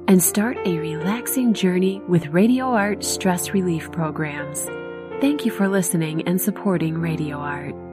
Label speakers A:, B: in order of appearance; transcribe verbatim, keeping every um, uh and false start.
A: and start a relaxing journey with Radio Art stress relief programs. Thank you for listening and supporting Radio Art.